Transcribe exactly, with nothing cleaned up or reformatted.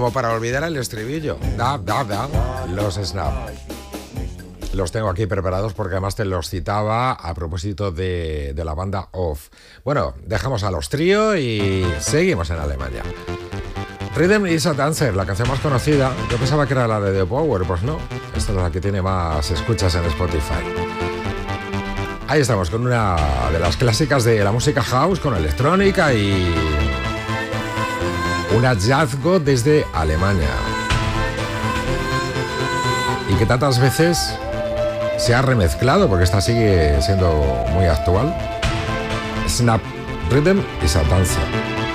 como para olvidar el estribillo. Da, da, da. Los Snap. Los tengo aquí preparados porque además te los citaba a propósito de, de la banda Off. Bueno, dejamos a los trío y seguimos en Alemania. Rhythm is a Dancer, la canción más conocida. Yo pensaba que era la de The Power, pues no. Esta es la que tiene más escuchas en Spotify. Ahí estamos con una de las clásicas de la música house, con electrónica y un hallazgo desde Alemania. Y que tantas veces se ha remezclado, porque esta sigue siendo muy actual. Snap, Rhythm is a Dancer.